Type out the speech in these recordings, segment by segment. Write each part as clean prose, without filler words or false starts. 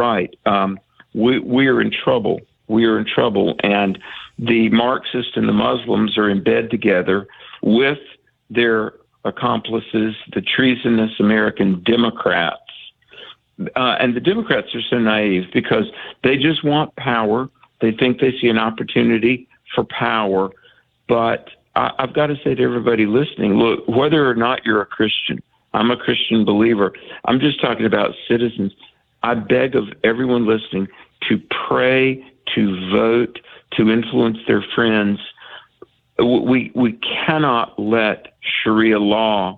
right. We are in trouble. We are in trouble. And the Marxists and the Muslims are in bed together with their accomplices, the treasonous American Democrats. And the Democrats are so naive because they just want power. They think they see an opportunity for power. But I've got to say to everybody listening, look, whether or not you're a Christian, I'm a Christian believer. I'm just talking about citizens. I beg of everyone listening to pray, to vote, to influence their friends. We cannot let Sharia law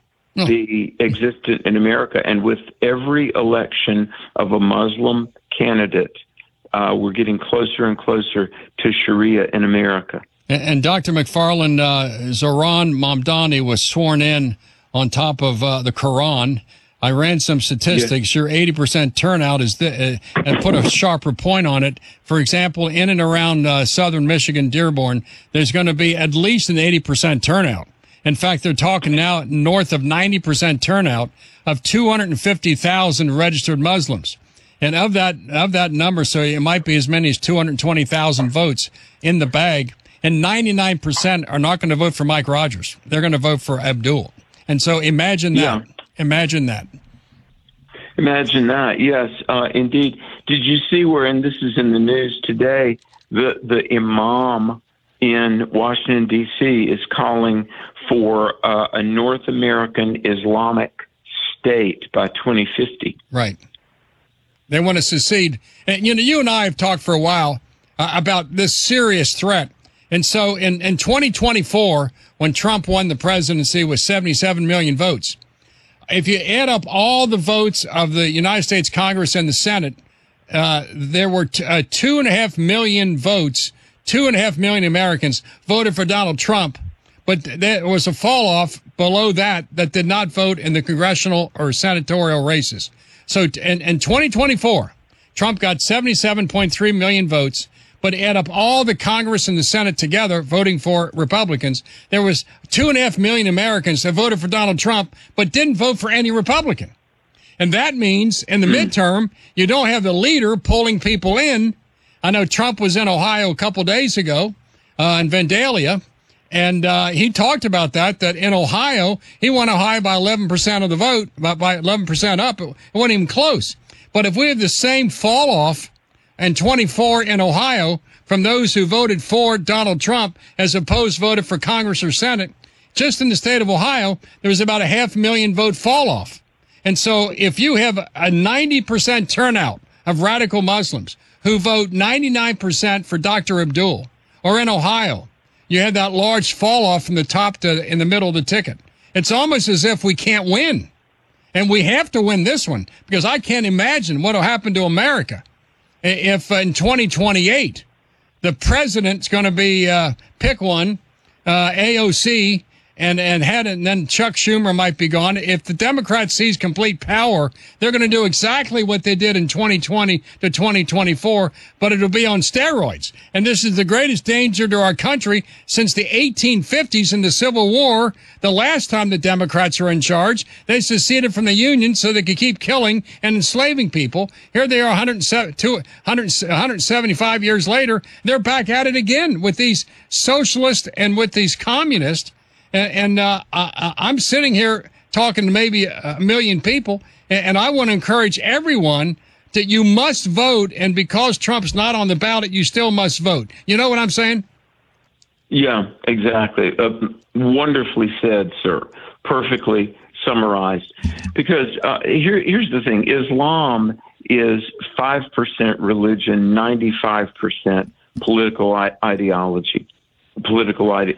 be existent in America. And with every election of a Muslim candidate, we're getting closer and closer to Sharia in America. And Dr. McFarland, Zohran Mamdani was sworn in on top of the Quran. I ran some statistics. Yes. Your 80% turnout is and put a sharper point on it. For example, in and around southern Michigan, Dearborn, there's going to be at least an 80% turnout. In fact, they're talking now north of 90% turnout of 250,000 registered Muslims. And of that number, so it might be as many as 220,000 votes in the bag. And 99% are not going to vote for Mike Rogers. They're going to vote for Abdul. And so imagine that. Yeah. Imagine that. Imagine that. Yes, indeed. Did you see where, and this is in the news today, the imam in Washington, D.C. is calling for a North American Islamic state by 2050. Right. They want to secede. And, you and I have talked for a while about this serious threat. And so in 2024, when Trump won the presidency with 77 million votes, if you add up all the votes of the United States Congress and the Senate, there were 2.5 million votes, 2.5 million Americans voted for Donald Trump, but there was a fall off below that did not vote in the congressional or senatorial races. So in 2024, Trump got 77.3 million votes, but add up all the Congress and the Senate together voting for Republicans, there was 2.5 million Americans that voted for Donald Trump, but didn't vote for any Republican. And that means in the midterm, you don't have the leader pulling people in. I know Trump was in Ohio a couple days ago, in Vandalia, and he talked about that in Ohio, he won Ohio by 11% of the vote, by 11% up. It wasn't even close. But if we have the same fall off and 24 in Ohio from those who voted for Donald Trump as opposed voted for Congress or Senate, just in the state of Ohio, there was about a 500,000 vote fall off. And so if you have a 90% turnout of radical Muslims who vote 99% for Dr. Abdul, or in Ohio, you have that large fall off from the top to in the middle of the ticket. It's almost as if we can't win. And we have to win this one because I can't imagine what will happen to America if in 2028, the president's going to be, pick one, AOC, and then Chuck Schumer might be gone. If the Democrats seize complete power, they're going to do exactly what they did in 2020 to 2024, but it'll be on steroids. And this is the greatest danger to our country since the 1850s in the Civil War. The last time the Democrats were in charge, they seceded from the Union so they could keep killing and enslaving people. Here they are 175 years later. They're back at it again with these socialists and with these communists. And I'm sitting here talking to maybe a million people, and I want to encourage everyone that you must vote, and because Trump's not on the ballot, you still must vote. You know what I'm saying? Yeah, exactly. Wonderfully said, sir. Perfectly summarized. Because here's the thing. Islam is 5% religion, 95% political ideology. 2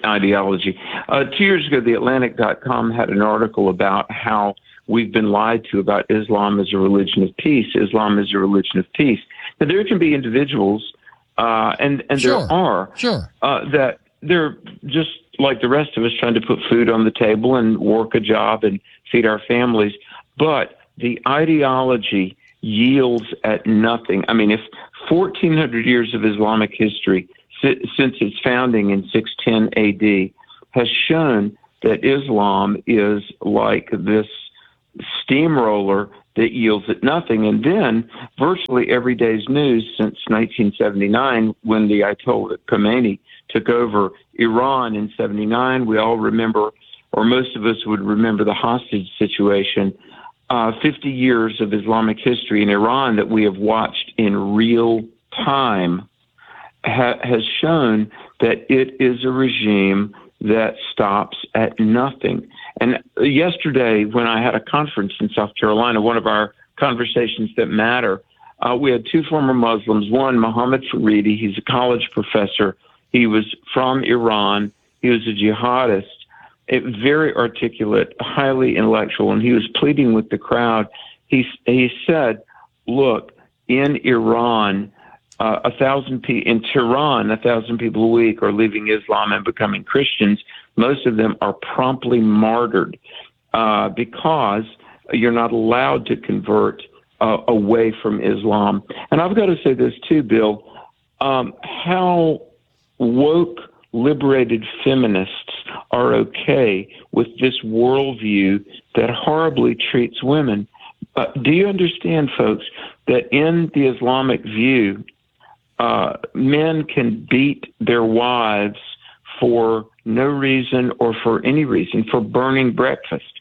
years ago, TheAtlantic.com had an article about how we've been lied to about Islam as a religion of peace. Islam is a religion of peace. Now, there can be individuals, and sure, there are, sure, that they're just like the rest of us trying to put food on the table and work a job and feed our families. But the ideology yields at nothing. I mean, if 1,400 years of Islamic history since its founding in 610 AD, has shown that Islam is like this steamroller that yields it nothing. And then virtually every day's news since 1979, when the Ayatollah Khomeini took over Iran in 79, we all remember, or most of us would remember, the hostage situation. 50 years of Islamic history in Iran that we have watched in real time has shown that it is a regime that stops at nothing. And yesterday, when I had a conference in South Carolina, one of our conversations that matter, we had two former Muslims. One, Mohammed Faridi, he's a college professor. He was from Iran. He was a jihadist, very articulate, highly intellectual, and he was pleading with the crowd. He said, look, in Iran, in Tehran, 1,000 people a week are leaving Islam and becoming Christians. Most of them are promptly martyred because you're not allowed to convert away from Islam. And I've got to say this too, Bill, how woke, liberated feminists are okay with this worldview that horribly treats women. Do you understand, folks, that in the Islamic view, men can beat their wives for no reason or for any reason, for burning breakfast?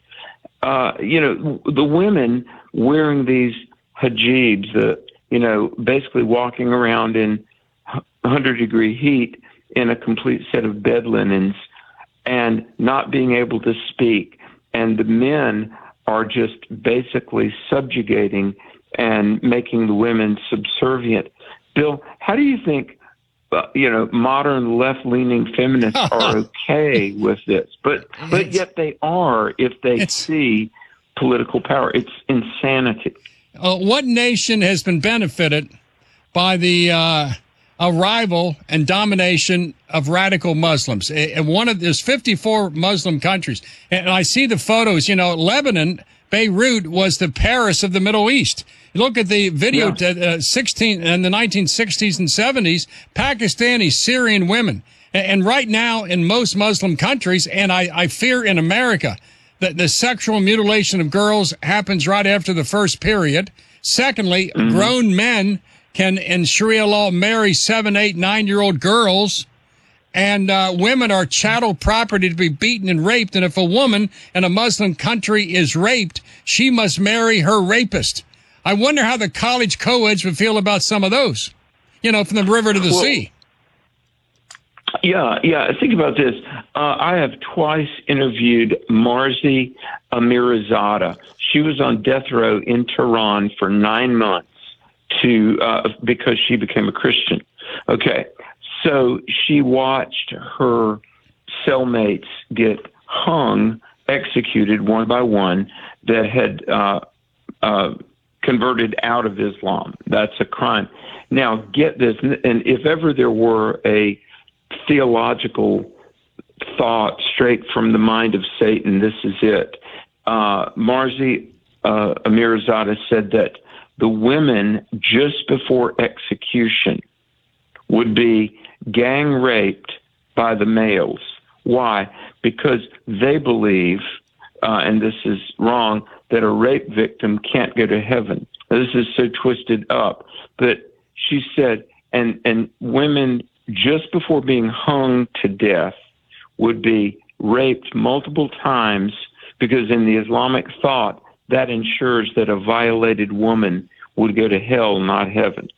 The women wearing these hijabs, basically walking around in 100-degree heat in a complete set of bed linens and not being able to speak. And the men are just basically subjugating and making the women subservient. Bill, how do you think, modern left-leaning feminists are okay with this? But yet they are if they see political power. It's insanity. What nation has been benefited by the arrival and domination of radical Muslims? And there's 54 Muslim countries, and I see the photos. Lebanon, Beirut was the Paris of the Middle East. Look at the video, in the 1960s and 70s, Pakistani, Syrian women. And right now in most Muslim countries, and I fear in America, that the sexual mutilation of girls happens right after the first period. Secondly, grown men can, in Sharia law, marry 7, 8, 9-year-old girls. And women are chattel property to be beaten and raped. And if a woman in a Muslim country is raped, she must marry her rapist. I wonder how the college co-eds would feel about some of those, from the river to the sea. Yeah. Think about this. I have twice interviewed Marzi Amirzadeh. She was on death row in Tehran for 9 months because she became a Christian. Okay. So she watched her cellmates get executed one by one that had converted out of Islam. That's a crime. Now, get this, and if ever there were a theological thought straight from the mind of Satan, this is it. Marzi Amirzadeh said that the women just before execution would be gang raped by the males. Why? Because they believe, and this is wrong, that a rape victim can't go to heaven. This is so twisted up. But she said, and women just before being hung to death would be raped multiple times because in the Islamic thought, that ensures that a violated woman would go to hell, not heaven.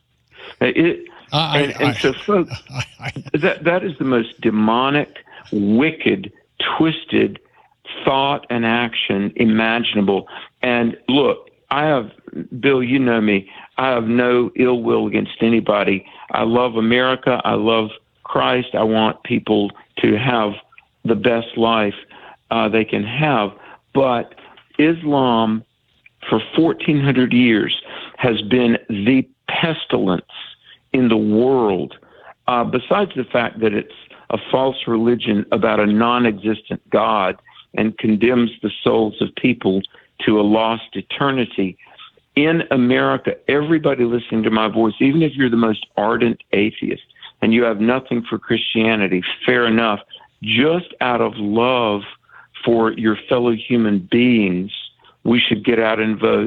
So, folks, that is the most demonic, wicked, twisted thought and action imaginable. And look, Bill, you know me, I have no ill will against anybody. I love America. I love Christ. I want people to have the best life they can have. But Islam, for 1,400 years, has been the pestilence in the world, besides the fact that it's a false religion about a non-existent God and condemns the souls of people to a lost eternity. In America, everybody listening to my voice, even if you're the most ardent atheist and you have nothing for Christianity, fair enough, just out of love for your fellow human beings, we should get out and vote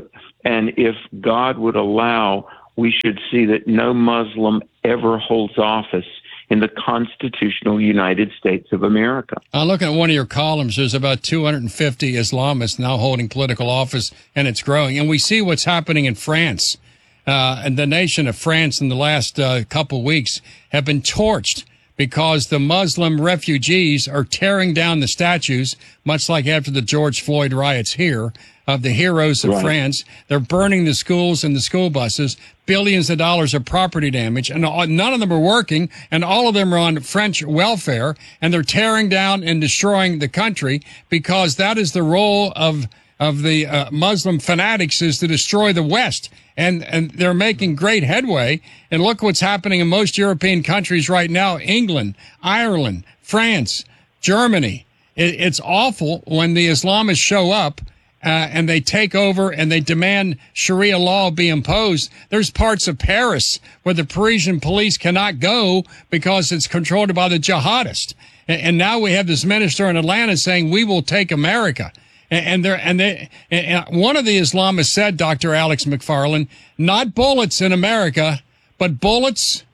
And if God would allow, we should see that no Muslim ever holds office in the constitutional United States of America. I'm looking at one of your columns. There's about 250 Islamists now holding political office, and it's growing. And we see what's happening in France. And the nation of France in the last couple weeks have been torched because the Muslim refugees are tearing down the statues, much like after the George Floyd riots here, of the heroes of France. They're burning the schools and the school buses, billions of dollars of property damage, and none of them are working, and all of them are on French welfare, and they're tearing down and destroying the country because that is the role of the Muslim fanatics, is to destroy the West. And they're making great headway. And look what's happening in most European countries right now: England, Ireland, France, Germany. It's awful when the Islamists show up and they take over and they demand Sharia law be imposed. There's parts of Paris where the Parisian police cannot go because it's controlled by the jihadists. And now we have this minister in Atlanta saying, we will take America. And one of the Islamists said, Dr. Alex McFarland, not bullets in America, but bullets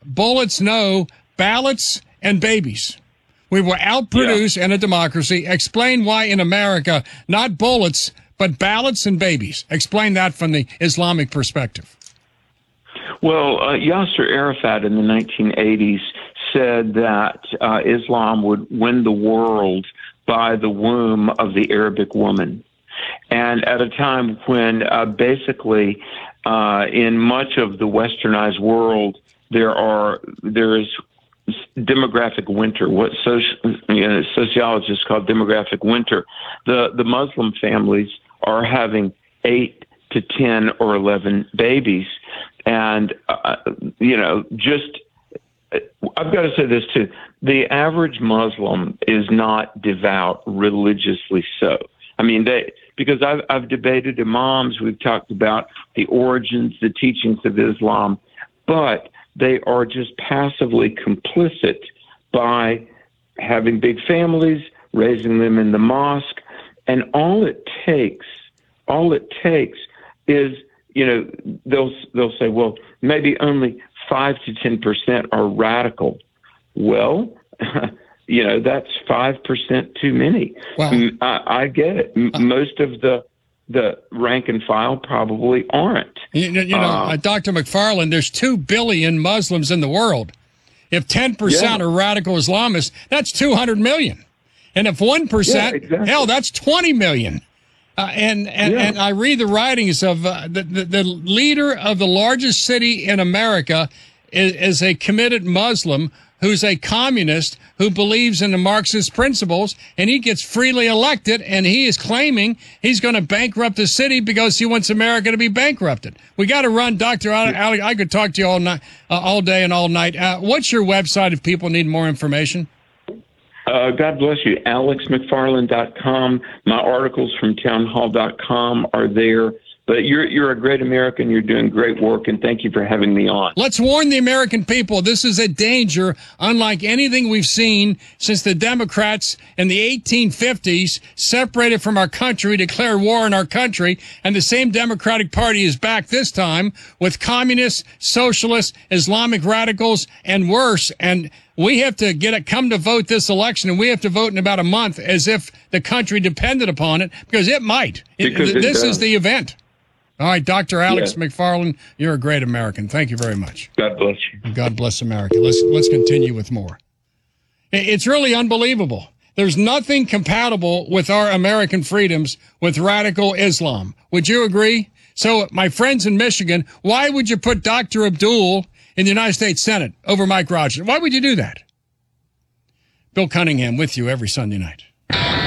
no, ballots and babies. We will outproduce in a democracy. Explain why in America, not bullets, but ballots and babies. Explain that from the Islamic perspective. Well, Yasser Arafat in the 1980s said that Islam would win the world by the womb of the Arabic woman. And at a time when basically in much of the westernized world there is demographic winter, what sociologists call demographic winter. The Muslim families are having 8 to 10 or 11 babies. And, just I've got to say this too. The average Muslim is not devout religiously so. I mean, because I've debated imams, we've talked about the origins, the teachings of Islam, but they are just passively complicit by having big families, raising them in the mosque, and all it takes is, they'll say, well, maybe only 5 to 10% are radical. Well, that's 5% too many. Wow. I get it. Most of the rank and file probably aren't. Dr. McFarland, there's 2 billion Muslims in the world. If 10% are radical Islamists, that's 200 million. And if 1%, exactly. Hell, that's 20 million. And I read the writings of the leader of the largest city in America is a committed Muslim who's a communist who believes in the Marxist principles, and he gets freely elected, and he is claiming he's going to bankrupt the city because he wants America to be bankrupted. We got to run, Dr. Alex. I could talk to you all night, all day and all night. What's your website if people need more information? God bless you. AlexMcFarland.com. My articles from townhall.com are there. But you're a great American. You're doing great work, and thank you for having me on. Let's warn the American people. This is a danger unlike anything we've seen since the Democrats in the 1850s separated from our country, declared war on our country, and the same Democratic Party is back this time with communists, socialists, Islamic radicals, and worse. And we have to come to vote this election, and we have to vote in about a month as if the country depended upon it, because it might. This is the event. All right, Dr. Alex McFarland, you're a great American. Thank you very much. God bless you. God bless America. Let's continue with more. It's really unbelievable. There's nothing compatible with our American freedoms with radical Islam. Would you agree? So, my friends in Michigan, why would you put Dr. Abdul in the United States Senate over Mike Rogers? Why would you do that? Bill Cunningham with you every Sunday night.